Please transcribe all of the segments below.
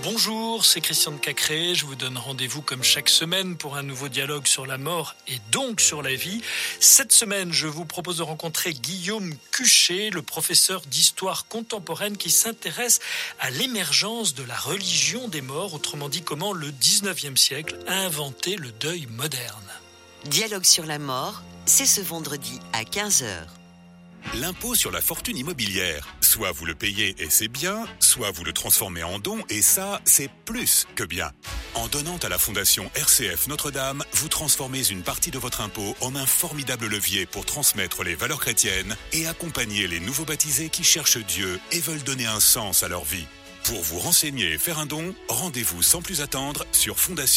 Bonjour, c'est Christian de Cacré. Je vous donne rendez-vous comme chaque semaine pour un nouveau dialogue sur la mort et donc sur la vie. Cette semaine, je vous propose de rencontrer Guillaume Cuchet, le professeur d'histoire contemporaine qui s'intéresse à l'émergence de la religion des morts, autrement dit comment le 19e siècle a inventé le deuil moderne. Dialogue sur la mort, c'est ce vendredi à 15h. L'impôt sur la fortune immobilière. Soit vous le payez et c'est bien, soit vous le transformez en don et ça, c'est plus que bien. En donnant à la Fondation RCF Notre-Dame, vous transformez une partie de votre impôt en un formidable levier pour transmettre les valeurs chrétiennes et accompagner les nouveaux baptisés qui cherchent Dieu et veulent donner un sens à leur vie. Pour vous renseigner et faire un don, rendez-vous sans plus attendre sur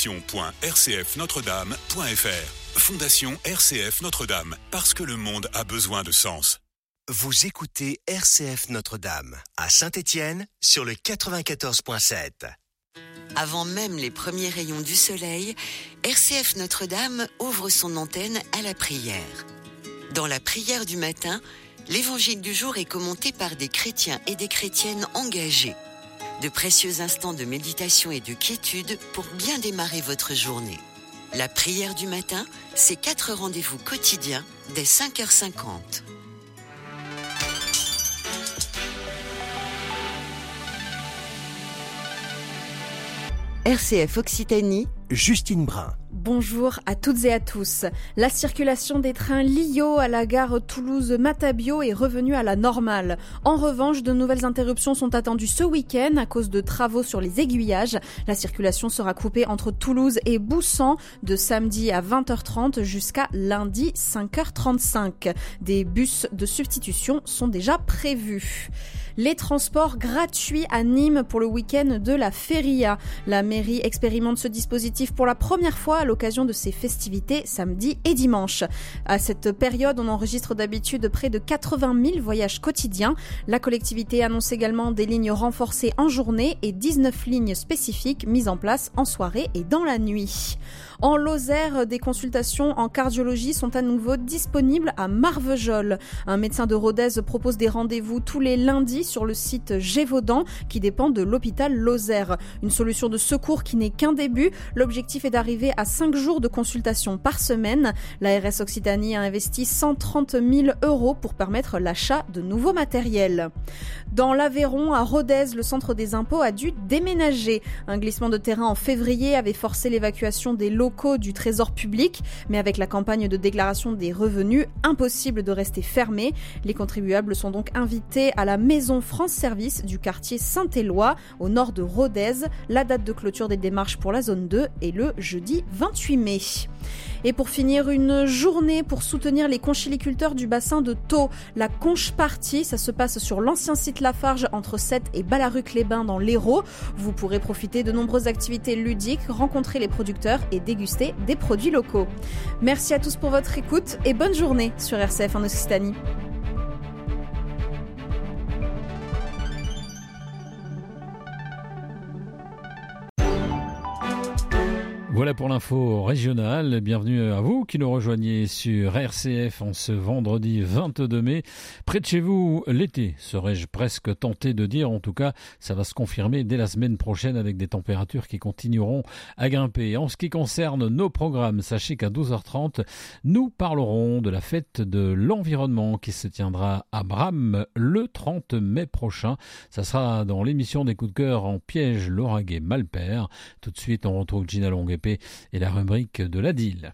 fondation.rcfnotredame.fr. Fondation RCF Notre-Dame, parce que le monde a besoin de sens. Vous écoutez RCF Notre-Dame à Saint-Étienne sur le 94.7. Avant même les premiers rayons du soleil, RCF Notre-Dame ouvre son antenne à la prière. Dans la prière du matin, l'évangile du jour est commenté par des chrétiens et des chrétiennes engagés. De précieux instants de méditation et de quiétude pour bien démarrer votre journée. La prière du matin, c'est 4 rendez-vous quotidiens dès 5h50. RCF Occitanie, Justine Brun. Bonjour à toutes et à tous. La circulation des trains Lio à la gare Toulouse-Matabio est revenue à la normale. En revanche, de nouvelles interruptions sont attendues ce week-end à cause de travaux sur les aiguillages. La circulation sera coupée entre Toulouse et Boussan de samedi à 20h30 jusqu'à lundi 5h35. Des bus de substitution sont déjà prévus. Les transports gratuits à Nîmes pour le week-end de la Feria. La mairie expérimente ce dispositif pour la première fois à l'occasion de ses festivités samedi et dimanche. À cette période, on enregistre d'habitude près de 80 000 voyages quotidiens. La collectivité annonce également des lignes renforcées en journée et 19 lignes spécifiques mises en place en soirée et dans la nuit. En Lozère, des consultations en cardiologie sont à nouveau disponibles à Marvejols. Un médecin de Rodez propose des rendez-vous tous les lundis sur le site Gévaudan qui dépend de l'hôpital Lozère. Une solution de secours qui n'est qu'un début. L'objectif est d'arriver à 5 jours de consultation par semaine. L'ARS Occitanie a investi 130 000 € pour permettre l'achat de nouveaux matériels. Dans l'Aveyron, à Rodez, le centre des impôts a dû déménager. Un glissement de terrain en février avait forcé l'évacuation des locaux du trésor public, mais avec la campagne de déclaration des revenus, impossible de rester fermé. Les contribuables sont donc invités à la maison France Service du quartier Saint-Éloi, au nord de Rodez. La date de clôture des démarches pour la zone 2 est le jeudi 28 mai. Et pour finir, une journée pour soutenir les conchiliculteurs du bassin de Thau. La Conche Party, ça se passe sur l'ancien site Lafarge entre Sète et Ballaruc-les-Bains dans l'Hérault. Vous pourrez profiter de nombreuses activités ludiques, rencontrer les producteurs et déguster des produits locaux. Merci à tous pour votre écoute et bonne journée sur RCF en Occitanie. Voilà pour l'info régionale. Bienvenue à vous qui nous rejoignez sur RCF en ce vendredi 22 mai. Près de chez vous, l'été, serais-je presque tenté de dire. En tout cas, ça va se confirmer dès la semaine prochaine avec des températures qui continueront à grimper. En ce qui concerne nos programmes, sachez qu'à 12h30, nous parlerons de la fête de l'environnement qui se tiendra à Bram le 30 mai prochain. Ça sera dans l'émission des coups de cœur en piège Lauragais Malpère. Tout de suite, on retrouve Gina Longuepé et la rubrique de la DIL.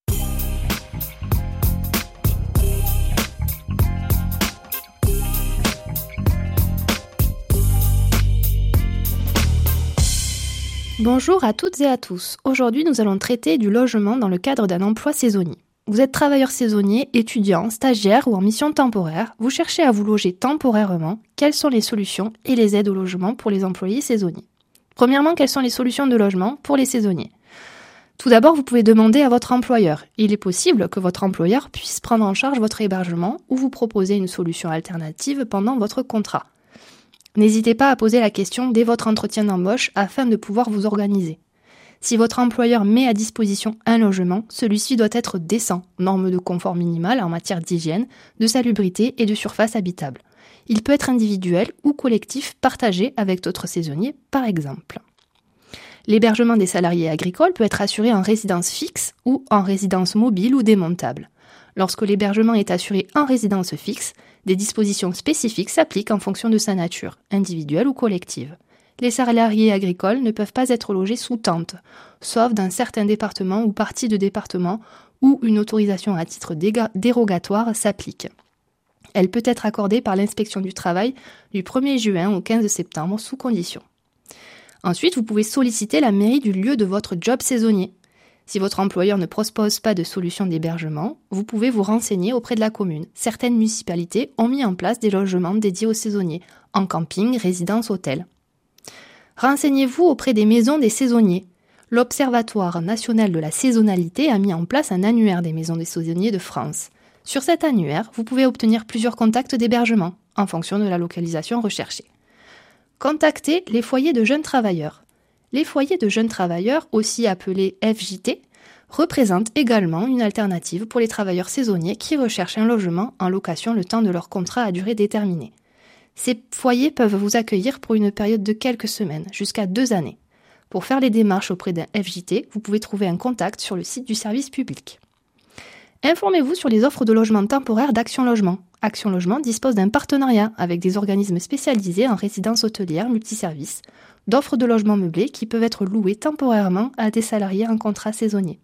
Bonjour à toutes et à tous. Aujourd'hui, nous allons traiter du logement dans le cadre d'un emploi saisonnier. Vous êtes travailleur saisonnier, étudiant, stagiaire ou en mission temporaire, vous cherchez à vous loger temporairement. Quelles sont les solutions et les aides au logement pour les employés saisonniers ? Premièrement, quelles sont les solutions de logement pour les saisonniers ? Tout d'abord, vous pouvez demander à votre employeur. Il est possible que votre employeur puisse prendre en charge votre hébergement ou vous proposer une solution alternative pendant votre contrat. N'hésitez pas à poser la question dès votre entretien d'embauche afin de pouvoir vous organiser. Si votre employeur met à disposition un logement, celui-ci doit être décent, normes de confort minimal en matière d'hygiène, de salubrité et de surface habitable. Il peut être individuel ou collectif, partagé avec d'autres saisonniers, par exemple. L'hébergement des salariés agricoles peut être assuré en résidence fixe ou en résidence mobile ou démontable. Lorsque l'hébergement est assuré en résidence fixe, des dispositions spécifiques s'appliquent en fonction de sa nature, individuelle ou collective. Les salariés agricoles ne peuvent pas être logés sous tente, sauf dans certains départements ou parties de départements où une autorisation à titre dérogatoire s'applique. Elle peut être accordée par l'inspection du travail du 1er juin au 15 septembre sous condition. Ensuite, vous pouvez solliciter la mairie du lieu de votre job saisonnier. Si votre employeur ne propose pas de solution d'hébergement, vous pouvez vous renseigner auprès de la commune. Certaines municipalités ont mis en place des logements dédiés aux saisonniers, en camping, résidence, hôtel. Renseignez-vous auprès des maisons des saisonniers. L'Observatoire national de la saisonnalité a mis en place un annuaire des maisons des saisonniers de France. Sur cet annuaire, vous pouvez obtenir plusieurs contacts d'hébergement, en fonction de la localisation recherchée. Contactez les foyers de jeunes travailleurs. Les foyers de jeunes travailleurs, aussi appelés FJT, représentent également une alternative pour les travailleurs saisonniers qui recherchent un logement en location le temps de leur contrat à durée déterminée. Ces foyers peuvent vous accueillir pour une période de quelques semaines, jusqu'à 2 années. Pour faire les démarches auprès d'un FJT, vous pouvez trouver un contact sur le site du service public. Informez-vous sur les offres de logement temporaire d'Action Logement. Action Logement dispose d'un partenariat avec des organismes spécialisés en résidence hôtelière multiservices, d'offres de logements meublés qui peuvent être loués temporairement à des salariés en contrat saisonnier.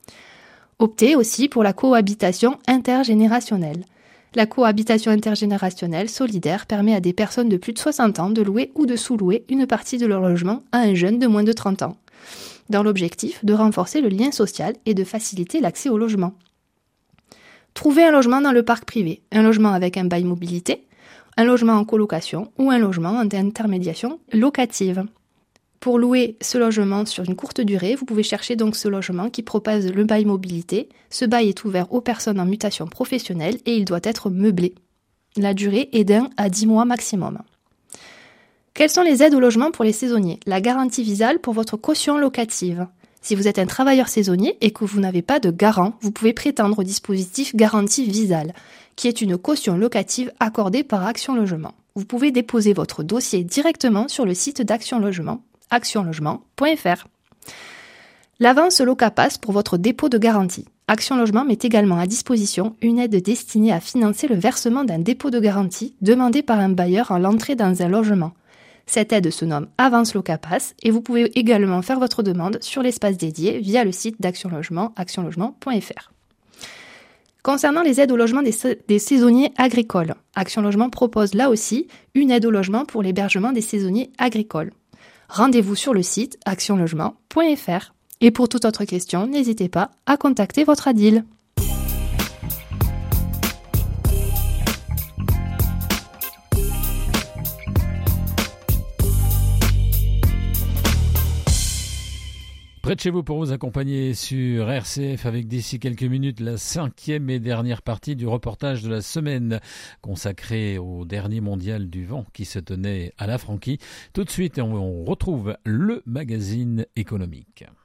Optez aussi pour la cohabitation intergénérationnelle. La cohabitation intergénérationnelle solidaire permet à des personnes de plus de 60 ans de louer ou de sous-louer une partie de leur logement à un jeune de moins de 30 ans, dans l'objectif de renforcer le lien social et de faciliter l'accès au logement. Trouvez un logement dans le parc privé, un logement avec un bail mobilité, un logement en colocation ou un logement en intermédiation locative. Pour louer ce logement sur une courte durée, vous pouvez chercher donc ce logement qui propose le bail mobilité. Ce bail est ouvert aux personnes en mutation professionnelle et il doit être meublé. La durée est d'1 à 10 mois maximum. Quelles sont les aides au logement pour les saisonniers ? La garantie Visale pour votre caution locative. Si vous êtes un travailleur saisonnier et que vous n'avez pas de garant, vous pouvez prétendre au dispositif Garantie Visale, qui est une caution locative accordée par Action Logement. Vous pouvez déposer votre dossier directement sur le site d'Action Logement, actionlogement.fr. L'avance Locapass pour votre dépôt de garantie. Action Logement met également à disposition une aide destinée à financer le versement d'un dépôt de garantie demandé par un bailleur à l'entrée dans un logement. Cette aide se nomme Avance Locapass et vous pouvez également faire votre demande sur l'espace dédié via le site d'Action Logement, actionlogement.fr. Concernant les aides au logement des saisonniers agricoles, Action Logement propose là aussi une aide au logement pour l'hébergement des saisonniers agricoles. Rendez-vous sur le site actionlogement.fr. Et pour toute autre question, n'hésitez pas à contacter votre ADIL. Près de chez vous pour vous accompagner sur RCF avec d'ici quelques minutes la 5e et dernière partie du reportage de la semaine consacré au dernier mondial du vent qui se tenait à la Franquie. Tout de suite, on retrouve le magazine économique.